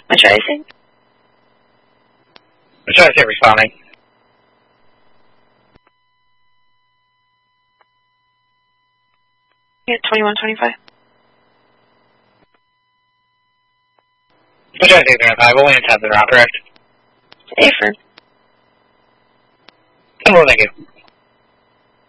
What should I say? What should I say responding? Yeah, 2125. What should I say 35? We'll win a 10th round, correct? Affirm. Well, thank you.